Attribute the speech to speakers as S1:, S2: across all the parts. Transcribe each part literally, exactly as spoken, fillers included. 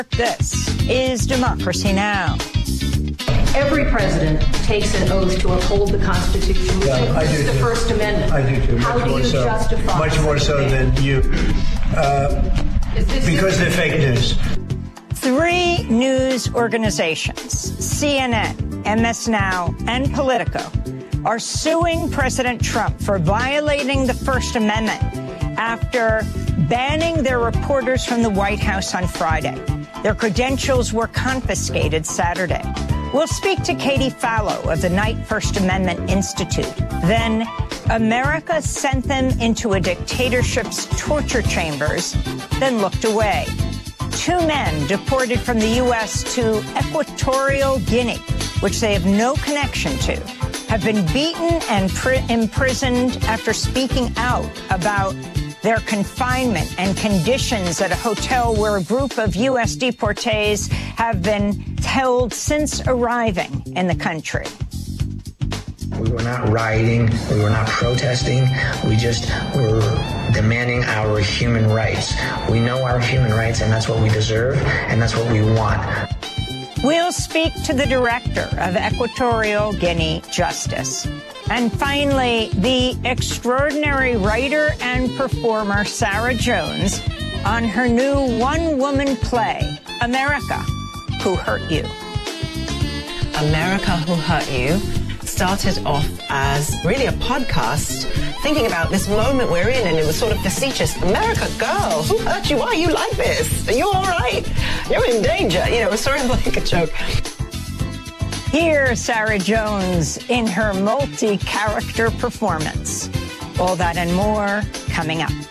S1: This is Democracy Now!
S2: Every president takes an oath to uphold the Constitution, which
S3: yeah,
S2: includes the First Amendment.
S3: I do too.
S2: How
S3: much
S2: do
S3: more
S2: you
S3: so,
S2: justify
S3: Much more so than you. Uh, because they're fake news.
S1: Three news organizations, C N N, M S Now, and Politico, are suing President Trump for violating the First Amendment after banning their reporters from the White House on Friday. Their credentials were confiscated Saturday. We'll speak to Katie Fallow of the Knight First Amendment Institute. Then, America sent them into a dictatorship's torture chambers, then looked away. Two men deported from the U S to Equatorial Guinea, which they have no connection to, have been beaten and pri- imprisoned after speaking out about their confinement and conditions at a hotel where a group of U S deportees have been held since arriving in the country.
S4: We were not rioting. We were not protesting. We just were demanding our human rights. We know our human rights, and that's what we deserve, and that's what we want.
S1: We'll speak to the director of Equatorial Guinea Justice. And finally, the extraordinary writer and performer Sarah Jones on her new one-woman play, America, Who Hurt You?
S5: America, Who Hurt You started off as really a podcast thinking about this moment we're in, and it was sort of facetious. America, girl, who hurt you? Why are you like this? Are you all right? You're in danger. You know, it was sort of like a joke.
S1: Here's Sarah Jones in her multi-character performance. All that and more coming up.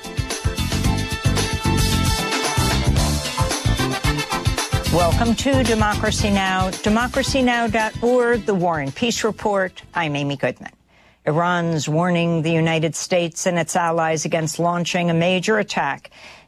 S1: Welcome to Democracy Now!, democracy now dot org, The War and Peace Report. I'm Amy Goodman. Iran's warning the United States and its allies against launching a major attack,